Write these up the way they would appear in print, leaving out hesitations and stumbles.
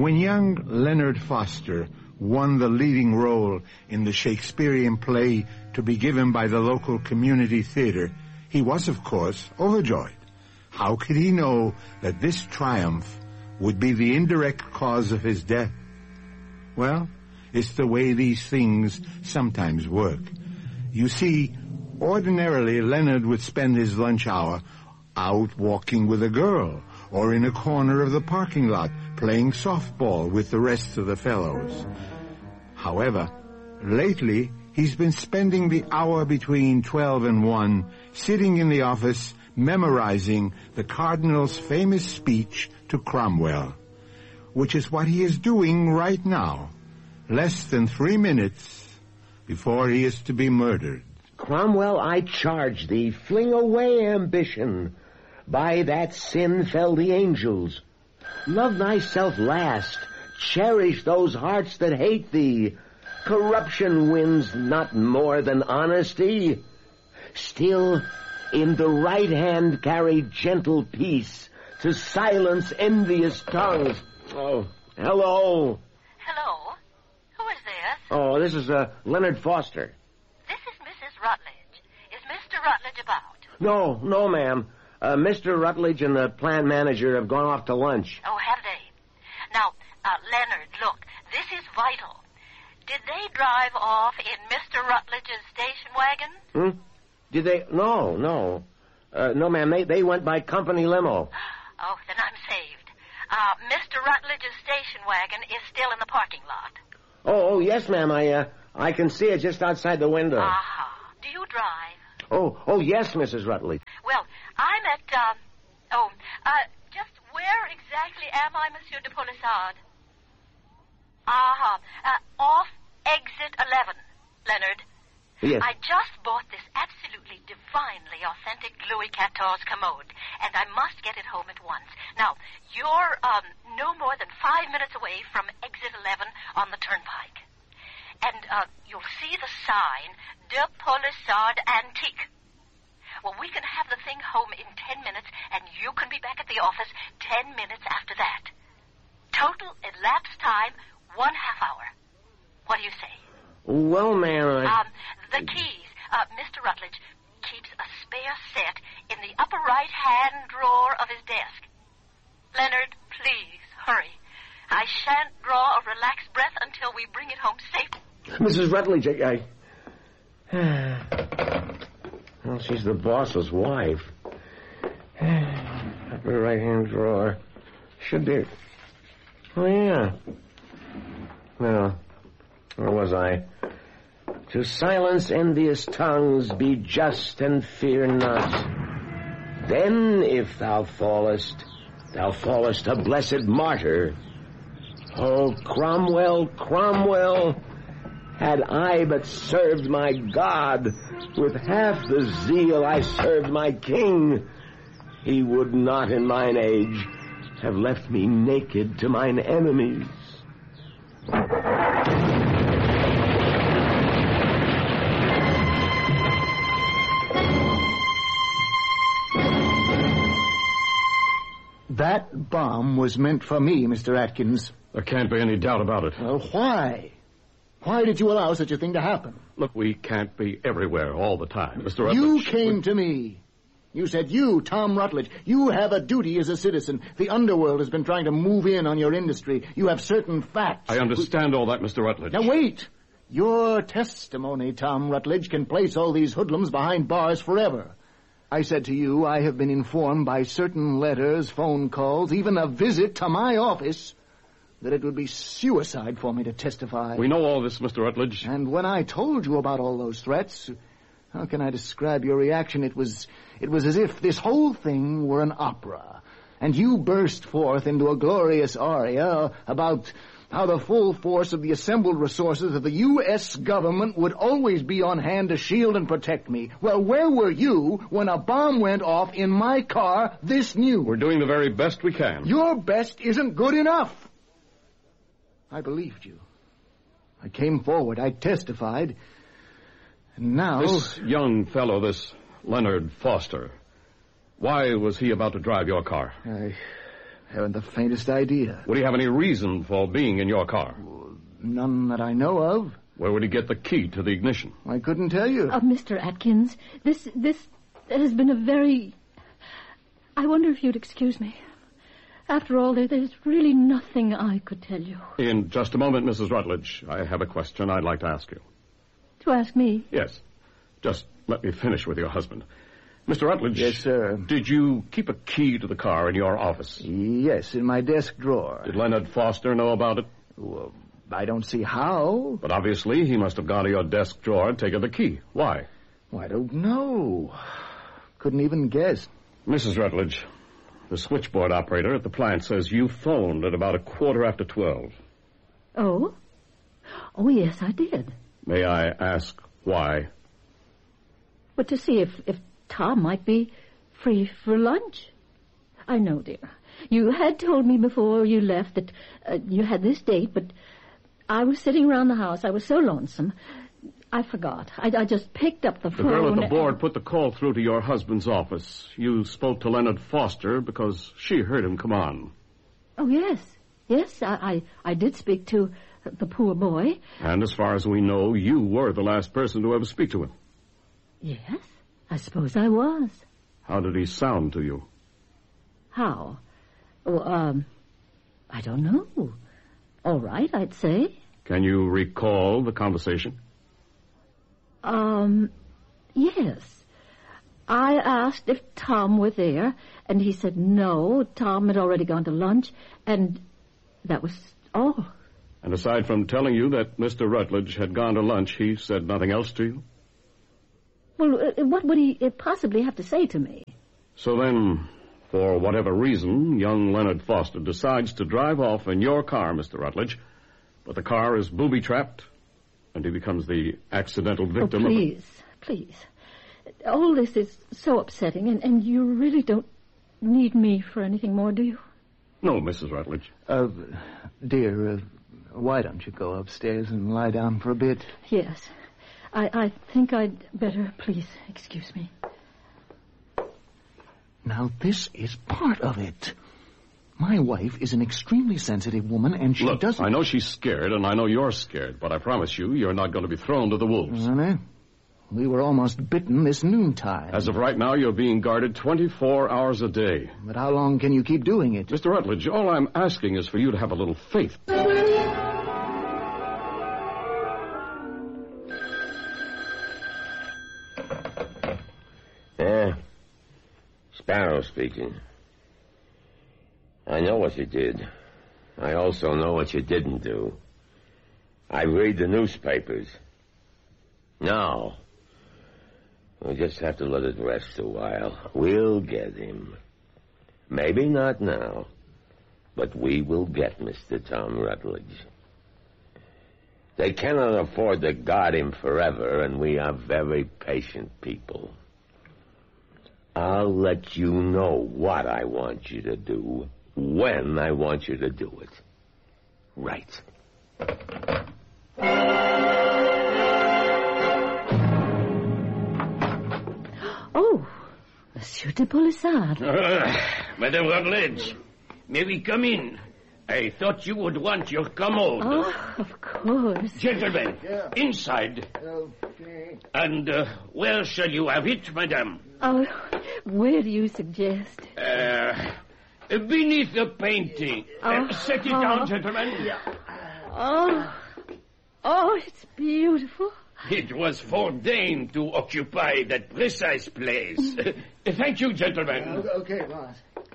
When young Leonard Foster won the leading role in the Shakespearean play to be given by the local community theater, he was, of course, overjoyed. How could he know that this triumph would be the indirect cause of his death? Well, it's the way these things sometimes work. You see, ordinarily Leonard would spend his lunch hour out walking with a girl or in a corner of the parking lot playing softball with the rest of the fellows. However, lately he's been spending the hour between 12 and 1 sitting in the office memorizing the Cardinal's famous speech to Cromwell, which is what he is doing right now, less than 3 minutes before he is to be murdered. Cromwell, I charge thee, fling away ambition. By that sin fell the angels. Love thyself last. Cherish those hearts that hate thee. Corruption wins not more than honesty. Still, in the right hand carry gentle peace to silence envious tongues. Oh, hello. Hello. Who is this? Oh, this is Leonard Foster. This is Mrs. Rutledge. Is Mr. Rutledge about? No, ma'am. Mr. Rutledge and the plant manager have gone off to lunch. Oh, have they? Now, Leonard, look, this is vital. Did they drive off in Mr. Rutledge's station wagon? Did they? No. No, ma'am. They went by company limo. Oh, then I'm saved. Mr. Rutledge's station wagon is still in the parking lot. Oh, yes, ma'am. I can see it just outside the window. Aha. Do you drive? Oh, yes, Mrs. Rutledge. Well, I'm at, just where exactly am I, Monsieur de Polissard? Off exit 11, Leonard. Yes. I just bought this absolutely divinely authentic Louis XIV commode, and I must get it home at once. Now, you're, no more than 5 minutes away from exit 11 on the turnpike. And, you'll see the sign, De Polissard Antique. Well, we can have the thing home in 10 minutes, and you can be back at the office 10 minutes after that. Total elapsed time, 1/2 hour. What do you say? Well, ma'am, The keys. Mr. Rutledge keeps a spare set in the upper right-hand drawer of his desk. Leonard, please, hurry. I shan't draw a relaxed breath until we bring it home safe. Mrs. Rutledge, well, she's the boss's wife. Upper right-hand drawer. Should be. Oh, yeah. Well, where was I? To silence envious tongues, be just and fear not. Then, if thou fallest a blessed martyr. Oh, Cromwell, had I but served my God with half the zeal I served my king, he would not in mine age have left me naked to mine enemies. That bomb was meant for me, Mr. Atkins. There can't be any doubt about it. Well, why? Why did you allow such a thing to happen? Look, we can't be everywhere all the time, Mr. Rutledge. You came to me. You said, you, Tom Rutledge, you have a duty as a citizen. The underworld has been trying to move in on your industry. You have certain facts. I understand all that, Mr. Rutledge. Now, wait. Your testimony, Tom Rutledge, can place all these hoodlums behind bars forever. I said to you, I have been informed by certain letters, phone calls, even a visit to my office, that it would be suicide for me to testify. We know all this, Mr. Rutledge. And when I told you about all those threats, how can I describe your reaction? It was as if this whole thing were an opera, and you burst forth into a glorious aria about how the full force of the assembled resources of the U.S. government would always be on hand to shield and protect me. Well, where were you when a bomb went off in my car this new? We're doing the very best we can. Your best isn't good enough. I believed you. I came forward. I testified. And now... This young fellow, this Leonard Foster, why was he about to drive your car? Haven't the faintest idea. Would he have any reason for being in your car? None that I know of. Where would he get the key to the ignition? I couldn't tell you. Mr. Atkins, this has been a very... I wonder if you'd excuse me. After all, there's really nothing I could tell you. In just a moment, Mrs. Rutledge, I have a question I'd like to ask you. To ask me? Yes. Just let me finish with your husband. Mr. Rutledge. Yes, sir. Did you keep a key to the car in your office? Yes, in my desk drawer. Did Leonard Foster know about it? Well, I don't see how. But obviously he must have gone to your desk drawer and taken the key. Why? I don't know. Couldn't even guess. Mrs. Rutledge, the switchboard operator at the plant says you phoned at about 12:15. Oh? Oh, yes, I did. May I ask why? But to see if Tom might be free for lunch. I know, dear. You had told me before you left that you had this date, but I was sitting around the house. I was so lonesome. I forgot. I just picked up the phone. The girl at the board put the call through to your husband's office. You spoke to Leonard Foster because she heard him come on. Oh, yes. Yes, I did speak to the poor boy. And as far as we know, you were the last person to ever speak to him. Yes, I suppose I was. How did he sound to you? How? Oh, I don't know. All right, I'd say. Can you recall the conversation? Yes. I asked if Tom were there, and he said no, Tom had already gone to lunch, and that was all. And aside from telling you that Mr. Rutledge had gone to lunch, he said nothing else to you? Well, what would he possibly have to say to me? So then, for whatever reason, young Leonard Foster decides to drive off in your car, Mr. Rutledge, but the car is booby-trapped, and he becomes the accidental victim of... Please. All this is so upsetting, and you really don't need me for anything more, do you? No, Mrs. Rutledge. Dear, why don't you go upstairs and lie down for a bit? Yes. I think I'd better. Please, excuse me. Now, this is part of it. My wife is an extremely sensitive woman, and she doesn't... I know she's scared, and I know you're scared, but I promise you, you're not going to be thrown to the wolves. Honey, we were almost bitten this noontime. As of right now, you're being guarded 24 hours a day. But how long can you keep doing it? Mr. Rutledge, all I'm asking is for you to have a little faith. Sparrow speaking. I know what you did. I also know what you didn't do. I read the newspapers. No. We'll just have to let it rest a while. We'll get him. Maybe not now, but we will get Mr. Tom Rutledge. They cannot afford to guard him forever, and we are very patient people. I'll let you know what I want you to do, when I want you to do it. Right. Oh, Monsieur de Polissard. Madame Rutledge, may we come in? I thought you would want your commode. Oh, of course. Gentlemen, inside. Okay. And where shall you have it, madame? Oh, where do you suggest? Beneath the painting. Set it down, gentlemen. Oh, it's beautiful. It was ordained to occupy that precise place. Thank you, gentlemen. Okay, boss.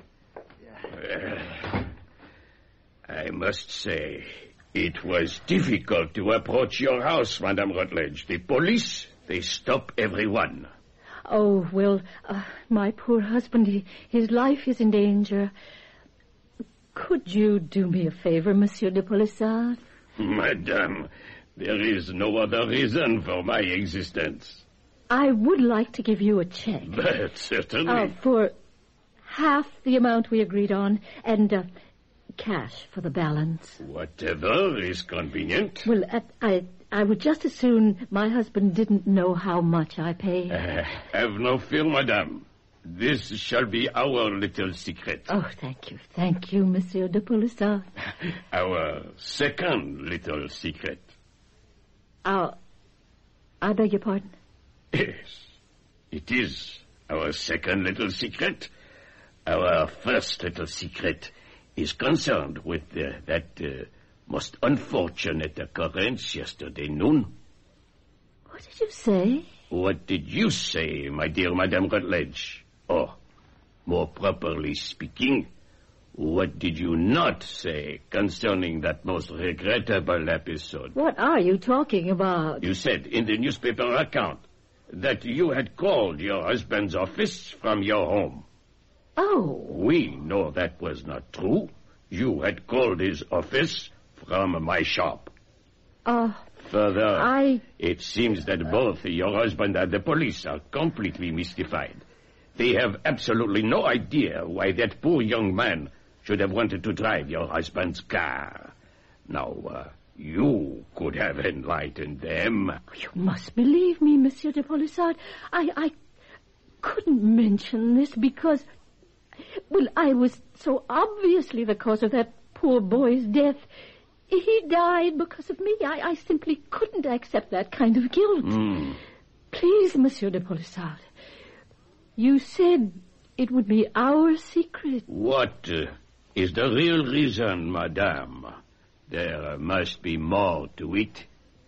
I must say, it was difficult to approach your house, Madame Rutledge. The police, they stop everyone. Oh, well, my poor husband, his life is in danger. Could you do me a favor, Monsieur de Polissard? Madame, there is no other reason for my existence. I would like to give you a check. But certainly. For half the amount we agreed on, and cash for the balance. Whatever is convenient. Well, I would just as soon my husband didn't know how much I pay. Have no fear, madame. This shall be our little secret. Oh, thank you, Monsieur de Polissard. Our second little secret. I beg your pardon? Yes, it is our second little secret. Our first little secret is concerned with that most unfortunate occurrence yesterday noon. What did you say? What did you say, my dear Madame Rutledge? Or, more properly speaking, what did you not say concerning that most regrettable episode? What are you talking about? You said in the newspaper account that you had called your husband's office from your home. Oh. We know that was not true. You had called his office from my shop. Further, it seems that both your husband and the police are completely mystified. They have absolutely no idea why that poor young man should have wanted to drive your husband's car. Now, you could have enlightened them. You must believe me, Monsieur de Polissard. I couldn't mention this because, well, I was so obviously the cause of that poor boy's death. He died because of me. I simply couldn't accept that kind of guilt. Please, Monsieur de Polissard, you said it would be our secret. What is the real reason, madame? There must be more to it.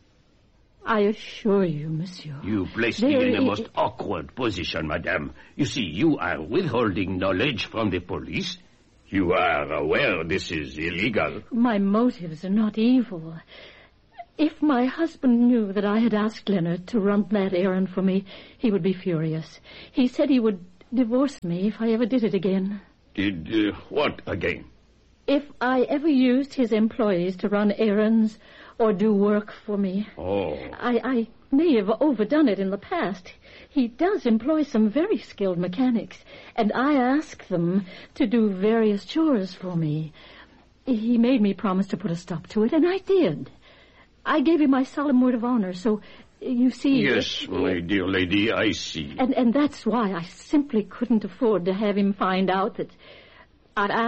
I assure you, monsieur. You placed me in a most awkward position, madame. You see, you are withholding knowledge from the police. You are aware this is illegal. My motives are not evil. If my husband knew that I had asked Leonard to run that errand for me, he would be furious. He said he would divorce me if I ever did it again. Did what again? If I ever used his employees to run errands or do work for me. Oh. I may have overdone it in the past. He does employ some very skilled mechanics, and I ask them to do various chores for me. He made me promise to put a stop to it, and I did. I gave him my solemn word of honor, so you see... Yes, my dear lady, I see. And that's why I simply couldn't afford to have him find out that I'd